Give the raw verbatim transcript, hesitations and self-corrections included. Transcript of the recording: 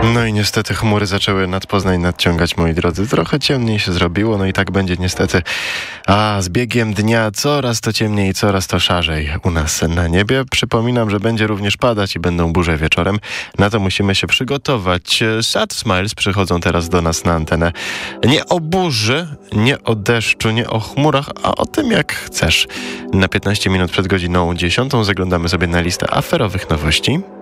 No i niestety chmury zaczęły nad Poznań nadciągać, moi drodzy. Trochę ciemniej się zrobiło, no i tak będzie niestety. A z biegiem dnia coraz to ciemniej, coraz to szarzej u nas na niebie. Przypominam, że będzie również padać i będą burze wieczorem. Na to musimy się przygotować. Sad Smiles przychodzą teraz do nas na antenę. Nie o burzy, nie o deszczu, nie o chmurach, a o tym, jak chcesz. Na piętnaście minut przed godziną dziesiątą zaglądamy sobie na listę aferowych nowości.